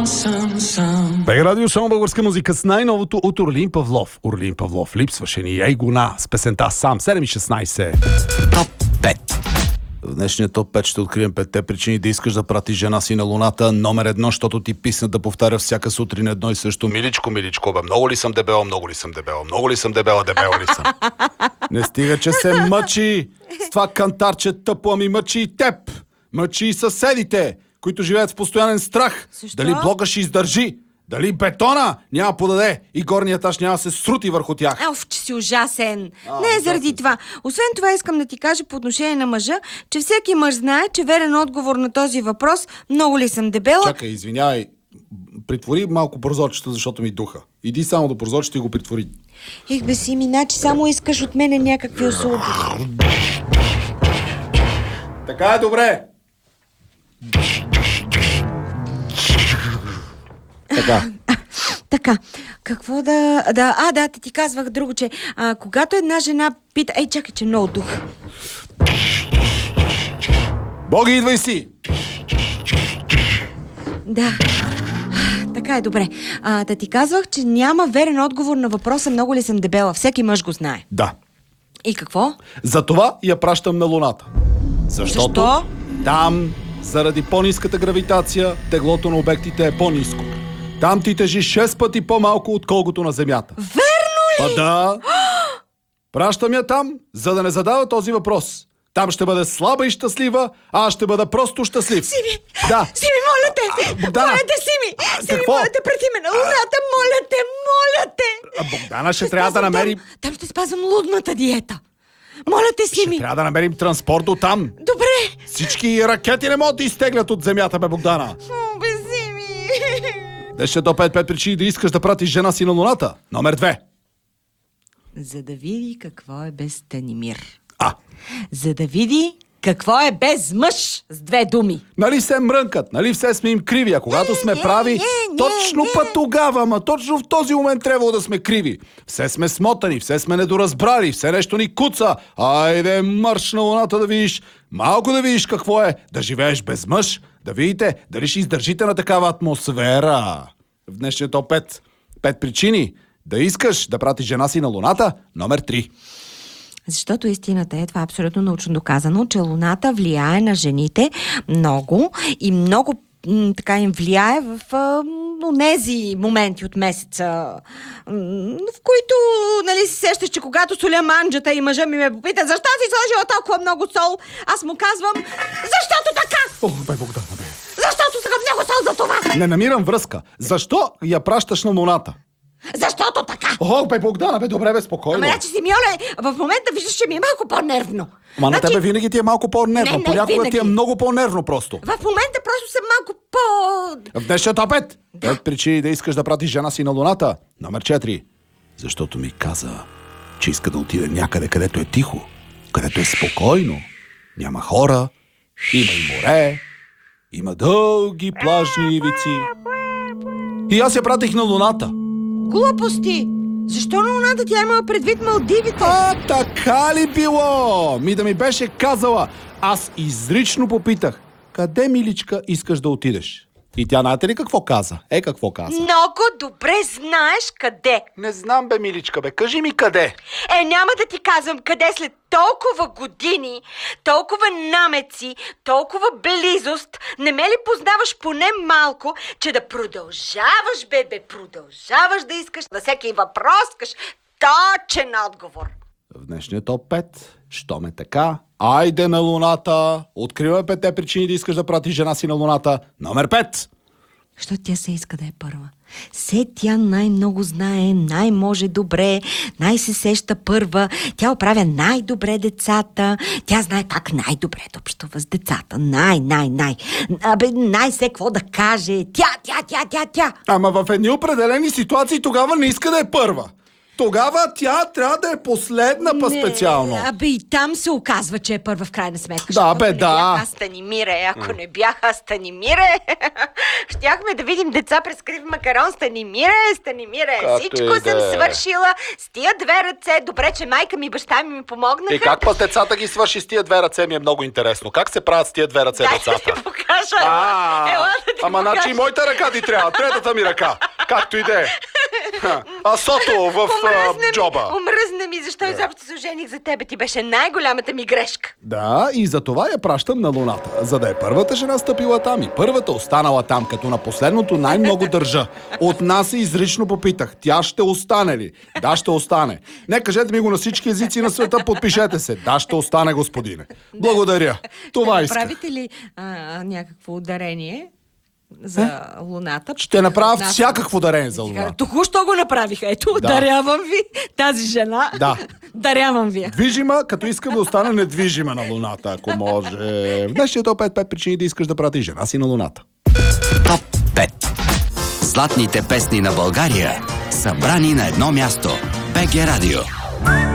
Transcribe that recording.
Бега радио шоу българска музика с най-новото от Орлин Павлов. Орлин Павлов липсваше ни ей гона с песента Сам 7:16. Топ 5. В днешния топ 5 ще открием 5 причини да искаш да пратиш жена си на луната. Номер 1, защото ти писна да повтаря всяка сутрин едно и също. Миличко, миличко, бе, много ли съм дебела, много ли съм дебела, много ли съм дебела, дебела ли съм? Не стига, че се мъчи с това кантарче тъпо, ами мъчи и теб. Мъчи и съседите, които живеят в постоянен страх. Защо? Дали блока ще издържи, дали бетона няма подаде и горният етаж няма се срути върху тях. Че си ужасен. Не е заради това. Освен това искам да ти кажа по отношение на мъжа, че всеки мъж знае, че верен отговор на този въпрос, много ли съм дебела. Чакай, извинявай. Притвори малко прозорчето, защото ми духа. Иди само до прозорчето и го притвори. Бе си, миначи, само искаш от мене някакви услуги. Така е добре. Така, какво да ти казвах друго, че когато една жена пита... Чакай, че много дух. Боги, идвай си! Да, така е добре. Да ти казвах, че няма верен отговор на въпроса много ли съм дебела. Всеки мъж го знае. Да. И какво? Затова я пращам на луната. Защото там, заради по-ниската гравитация, теглото на обектите е по-ниско. Там ти тежи 6 пъти по-малко, отколкото на Земята. Верно ли? Да. Пращам я там, за да не задава този въпрос. Там ще бъде слаба и щастлива, а аз ще бъда просто щастлив. Сими! Да. Сими, моля те! Богдана! Моля те, Сими! Сими, Какво? моля те, прети ме на луната! Моля те! Богдана ще трябва да намерим... Там ще спазвам лудната диета. Моля те, Сими! Трябва да намерим транспорт до там. Добре! Всички ракети не могат да изтеглят от Земята, бе, Богдана. Бе, Сими! Днес до 5 причини да искаш да пратиш жена си на луната. Номер 2. За да види какво е без Станимир. За да види какво е без мъж, с 2 думи. Нали се мрънкат, нали все сме им криви, а когато сме прави, точно път тогава, ама точно в този момент трябвало да сме криви. Все сме смотани, все сме недоразбрали, все нещо ни куца. Айде, марш на луната да видиш, малко да видиш какво е, да живееш без мъж, да видите дали ще издържите на такава атмосфера. В днешния топ 5 причини да искаш да пратиш жена си на луната. Номер 3. Защото истината е, това е абсолютно научно доказано, че луната влияе на жените много и много така им влияе в онези моменти от месеца, в които, нали, си сещаш, че когато соля манджата и мъжа ми ме попита защо си сложила толкова много сол, аз му казвам, защото така! Бе, Богдана, бе. Защото така много сол за това! Не намирам връзка. Защо я пращаш на луната? Защото така! Бе, Богдана, бе, добре, бе, спокойно. Ама, Симеоне, в момента виждаш, че ми е малко по-нервно. На тебе винаги ти е малко по-нервно. Не, понякога винаги. ти е много по-нервно просто. В момента просто съм малко по... В днешния топ 5. 5 причини да искаш да пратиш жена си на луната. Номер 4. Защото ми каза, че иска да отиде някъде, където е тихо, където е спокойно. Няма хора, има и море, има дълги плажни ивици. И аз я пратих на луната. Глупости! Защо на луната тя имала предвид Малдивите? Така ли било? Да ми беше казала. Аз изрично попитах, къде, миличка, искаш да отидеш? И тя, знаете ли какво каза? Какво каза? Много добре знаеш къде. Не знам, бе, миличка, бе. Кажи ми къде. Няма да ти казвам къде след толкова години, толкова намеци, толкова близост. Не ме ли познаваш поне малко, че да продължаваш, бебе, продължаваш да искаш на всеки въпрос, искаш точен отговор. В днешния топ 5, що ме така, айде на луната. Откриваме 5 причини да искаш да пратиш жена си на луната. Номер 5. Защото тя се иска да е първа. Тя най-много знае, най-може добре, най-се сеща първа. Тя оправя най-добре децата. Тя знае как най-добре да общува с децата. Най-се какво да каже. Тя. Ама в едни определени ситуации тогава не иска да е първа. Тогава тя трябва да е последна по-специално. Абе и там се оказва, че е първа в крайна сметка. Да, Защото бе, не да. бях аз Станимире. Ако не бях аз Станимире, щяхме да видим деца през крив макарон. Станимире. Като Всичко и да съм е. свършила с тия две ръце. Добре, че майка ми и баща ми помогнаха. И как пъс децата ги свърши с тия две ръце ми е много интересно. Как се правят с тия две ръце Дай да децата? ти покажа. Ела да ти Ама покажа. значи и моята ръка ти трябва, третата ми ръка. Както и да е. Асото в джоба. Омръзна ми, защо изобщо се ожених за тебе. Ти беше най-голямата ми грешка. Да, и за това я пращам на Луната, за да е първата жена стъпила там и първата останала там, като на последното най-много държа. От нас се изрично попитах, тя ще остане ли? Да, ще остане. Не, кажете ми го на всички езици на света, подпишете се. Да, ще остане, господине. Благодаря. Това исках. Правите ли някакво ударение за Луната? Ще направя От нас- всякакво дарение за Луната. Току-що го направиха. Ето, Да. дарявам ви тази жена. Да. Дарявам ви. я. Движима, като искам да остане недвижима на Луната, ако може. В днешния топ 5 причини да искаш да пратиш жена си на Луната. Топ 5. Златните песни на България, събрани на едно място. БГ Радио.